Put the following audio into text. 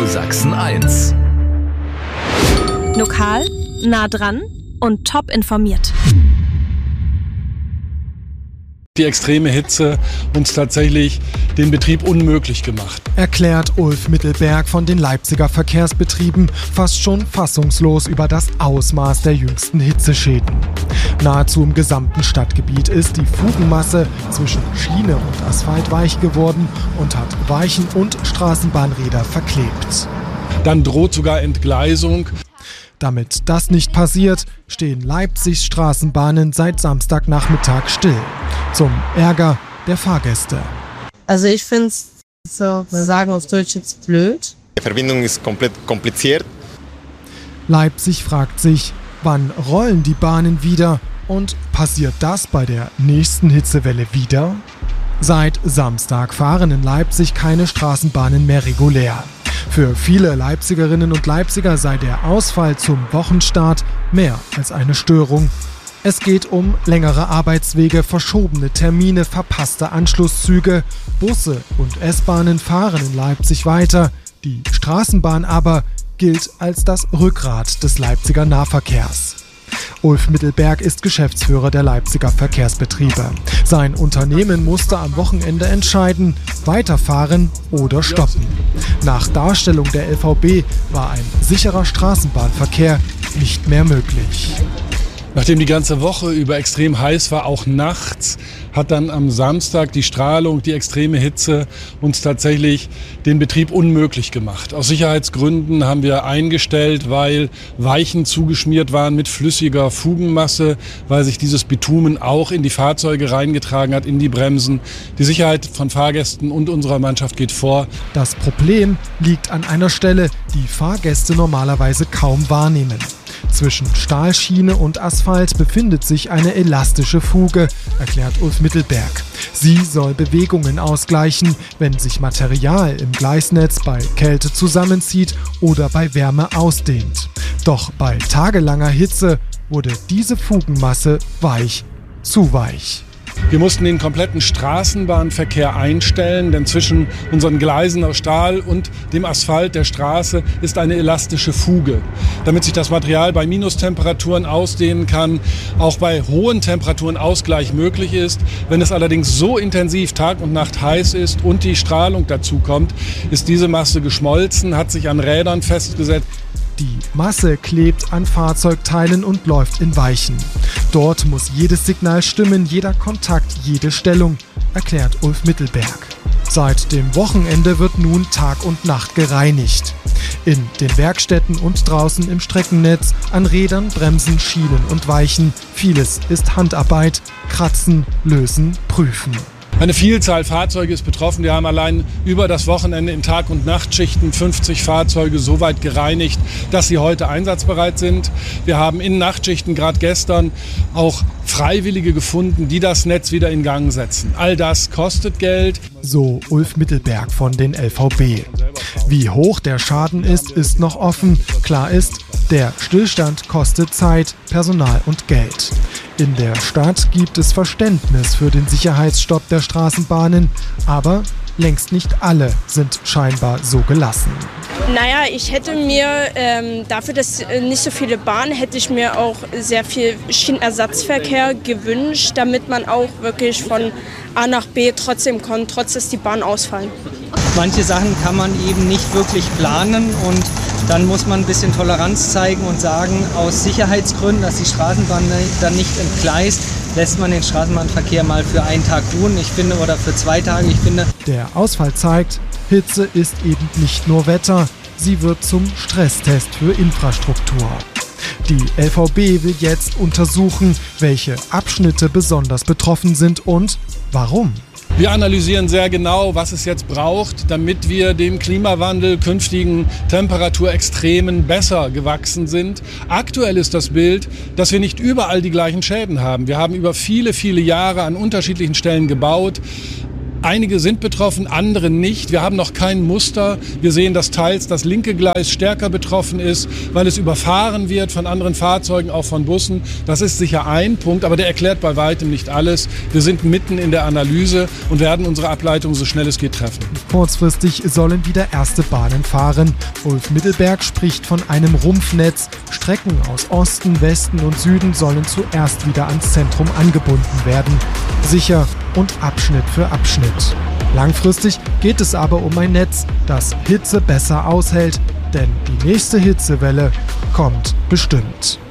Sachsen 1. Lokal, nah dran und top informiert. Die extreme Hitze uns tatsächlich den Betrieb unmöglich gemacht. Erklärt Ulf Mittelberg von den Leipziger Verkehrsbetrieben fast schon fassungslos über das Ausmaß der jüngsten Hitzeschäden. Nahezu im gesamten Stadtgebiet ist die Fugenmasse zwischen Schiene und Asphalt weich geworden und hat Weichen und Straßenbahnräder verklebt. Dann droht sogar Entgleisung. Damit das nicht passiert, stehen Leipzigs Straßenbahnen seit Samstagnachmittag still. Zum Ärger der Fahrgäste. Also ich finde es, so, wir sagen auf Deutsch jetzt blöd. Die Verbindung ist komplett kompliziert. Leipzig fragt sich, wann rollen die Bahnen wieder und passiert das bei der nächsten Hitzewelle wieder? Seit Samstag fahren in Leipzig keine Straßenbahnen mehr regulär. Für viele Leipzigerinnen und Leipziger sei der Ausfall zum Wochenstart mehr als eine Störung. Es geht um längere Arbeitswege, verschobene Termine, verpasste Anschlusszüge. Busse und S-Bahnen fahren in Leipzig weiter. Die Straßenbahn aber gilt als das Rückgrat des Leipziger Nahverkehrs. Ulf Mittelberg ist Geschäftsführer der Leipziger Verkehrsbetriebe. Sein Unternehmen musste am Wochenende entscheiden, weiterfahren oder stoppen. Nach Darstellung der LVB war ein sicherer Straßenbahnverkehr nicht mehr möglich. Nachdem die ganze Woche über extrem heiß war, auch nachts, hat dann am Samstag die Strahlung, die extreme Hitze uns tatsächlich den Betrieb unmöglich gemacht. Aus Sicherheitsgründen haben wir eingestellt, weil Weichen zugeschmiert waren mit flüssiger Fugenmasse, weil sich dieses Bitumen auch in die Fahrzeuge reingetragen hat, in die Bremsen. Die Sicherheit von Fahrgästen und unserer Mannschaft geht vor. Das Problem liegt an einer Stelle, die Fahrgäste normalerweise kaum wahrnehmen. Zwischen Stahlschiene und Asphalt befindet sich eine elastische Fuge, erklärt Ulf Mittelberg. Sie soll Bewegungen ausgleichen, wenn sich Material im Gleisnetz bei Kälte zusammenzieht oder bei Wärme ausdehnt. Doch bei tagelanger Hitze wurde diese Fugenmasse weich, zu weich. Wir mussten den kompletten Straßenbahnverkehr einstellen, denn zwischen unseren Gleisen aus Stahl und dem Asphalt der Straße ist eine elastische Fuge, damit sich das Material bei Minustemperaturen ausdehnen kann, auch bei hohen Temperaturen Ausgleich möglich ist. Wenn es allerdings so intensiv Tag und Nacht heiß ist und die Strahlung dazu kommt, ist diese Masse geschmolzen, hat sich an Rädern festgesetzt. Die Masse klebt an Fahrzeugteilen und läuft in Weichen. Dort muss jedes Signal stimmen, jeder Kontakt, jede Stellung, erklärt Ulf Mittelberg. Seit dem Wochenende wird nun Tag und Nacht gereinigt. In den Werkstätten und draußen im Streckennetz, an Rädern, Bremsen, Schienen und Weichen. Vieles ist Handarbeit, kratzen, lösen, prüfen. Eine Vielzahl Fahrzeuge ist betroffen. Wir haben allein über das Wochenende in Tag- und Nachtschichten 50 Fahrzeuge so weit gereinigt, dass sie heute einsatzbereit sind. Wir haben in Nachtschichten gerade gestern auch Freiwillige gefunden, die das Netz wieder in Gang setzen. All das kostet Geld. So Ulf Mittelberg von den LVB. Wie hoch der Schaden ist noch offen. Klar ist, der Stillstand kostet Zeit, Personal und Geld. In der Stadt gibt es Verständnis für den Sicherheitsstopp der Straßenbahnen, aber längst nicht alle sind scheinbar so gelassen. Naja, ich hätte mir dafür, dass nicht so viele Bahnen, hätte ich mir auch sehr viel Schienenersatzverkehr gewünscht, damit man auch wirklich von A nach B trotzdem kommt, trotz dass die Bahnen ausfallen. Manche Sachen kann man eben nicht wirklich planen und dann muss man ein bisschen Toleranz zeigen und sagen, aus Sicherheitsgründen, dass die Straßenbahn dann nicht entgleist, lässt man den Straßenbahnverkehr mal für einen Tag ruhen, oder für 2 Tage. Der Ausfall zeigt, Hitze ist eben nicht nur Wetter, sie wird zum Stresstest für Infrastruktur. Die LVB will jetzt untersuchen, welche Abschnitte besonders betroffen sind und warum. Wir analysieren sehr genau, was es jetzt braucht, damit wir dem Klimawandel, künftigen Temperaturextremen besser gewachsen sind. Aktuell ist das Bild, dass wir nicht überall die gleichen Schäden haben. Wir haben über viele, viele Jahre an unterschiedlichen Stellen gebaut. Einige sind betroffen, andere nicht. Wir haben noch kein Muster. Wir sehen, dass teils das linke Gleis stärker betroffen ist, weil es überfahren wird von anderen Fahrzeugen, auch von Bussen. Das ist sicher ein Punkt, aber der erklärt bei weitem nicht alles. Wir sind mitten in der Analyse und werden unsere Ableitung so schnell es geht treffen. Kurzfristig sollen wieder erste Bahnen fahren. Ulf Mittelberg spricht von einem Rumpfnetz. Strecken aus Osten, Westen und Süden sollen zuerst wieder ans Zentrum angebunden werden. Sicher und Abschnitt für Abschnitt. Langfristig geht es aber um ein Netz, das Hitze besser aushält, denn die nächste Hitzewelle kommt bestimmt.